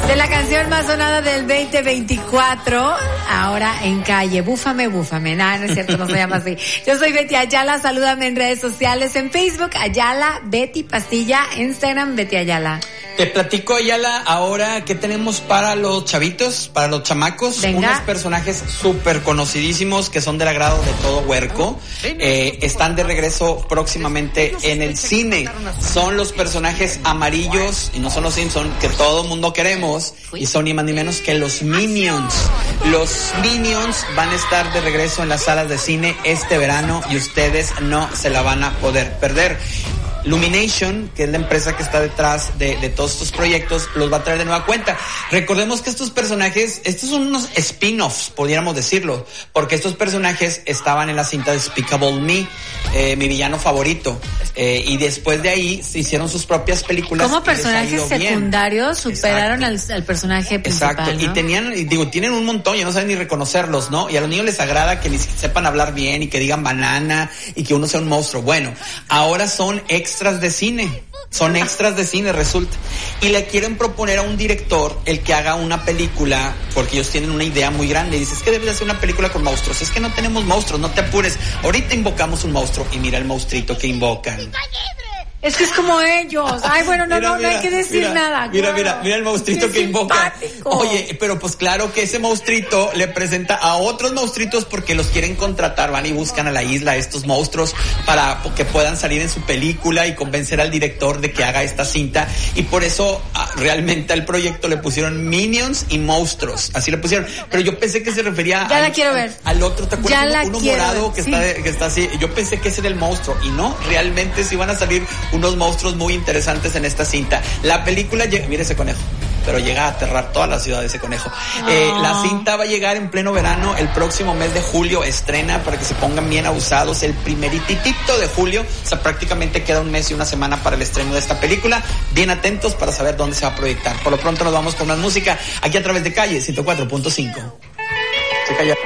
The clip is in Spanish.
De la canción más sonada del 2024, ahora en calle. Búfame, búfame. No es cierto, no se llama así. Yo soy Betty Ayala, salúdame en redes sociales, en Facebook, Ayala, Betty Pastilla, Instagram, Betty Ayala. Te platico, Ayala, ahora que tenemos para los chavitos, para los chamacos. Venga. Unos personajes súper conocidísimos que son del agrado de todo huerco. Están de regreso próximamente en el cine. Son los personajes amarillos, y no son los Simpson, que todo el mundo queremos, y son ni más ni menos que los Minions. Los Minions van a estar de regreso en las salas de cine este verano y ustedes no se la van a poder perder. Illumination, que es la empresa que está detrás de todos estos proyectos, los va a traer de nueva cuenta. Recordemos que estos personajes, estos son unos spin-offs, podríamos decirlo, porque estos personajes estaban en la cinta de Despicable Me, mi villano favorito, y después de ahí se hicieron sus propias películas. Como personajes secundarios superaron al personaje principal. Exacto, ¿no? Tienen un montón, ya no saben ni reconocerlos, ¿no? Y a los niños les agrada que ni sepan hablar bien y que digan banana y que uno sea un monstruo. Bueno, ahora son extras de cine. Son extras de cine, resulta. Y le quieren proponer a un director el que haga una película, porque ellos tienen una idea muy grande. Y dices, es que debes hacer una película con monstruos. Es que no tenemos monstruos, no te apures. Ahorita invocamos un monstruo y mira el monstruito que invocan. Es que es como ellos. Ay, bueno, no hay que decir nada. Mira el monstruito que invoca. Oye, pero pues claro que ese monstruito le presenta a otros monstruitos porque los quieren contratar. Van y buscan a la isla estos monstruos para que puedan salir en su película y convencer al director de que haga esta cinta. Y por eso realmente al proyecto le pusieron Minions y Monstruos. Así le pusieron. Pero yo pensé que se refería al otro. ¿Te acuerdas? Uno morado que está así. Yo pensé que ese era el monstruo. Y no, realmente sí van a salir unos monstruos muy interesantes en esta cinta. La película mire ese conejo, pero llega a aterrar toda la ciudad de ese conejo. La cinta va a llegar en pleno verano, el próximo mes de julio estrena, para que se pongan bien abusados, el primerititito de julio, o sea, prácticamente queda un mes y una semana para el estreno de esta película. Bien atentos para saber dónde se va a proyectar. Por lo pronto nos vamos con más música, aquí a través de Calle 104.5. Se calla.